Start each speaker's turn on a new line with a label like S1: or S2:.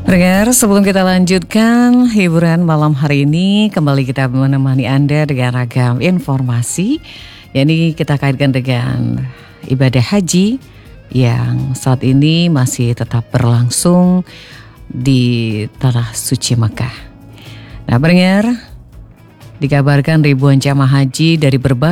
S1: Pendengar, sebelum kita lanjutkan hiburan malam hari ini, kembali kita menemani Anda dengan ragam informasi. Yakni kita kaitkan dengan ibadah haji yang saat ini masih tetap berlangsung di Tanah Suci Mekah. Nah, pendengar, dikabarkan ribuan jamaah haji dari berbagai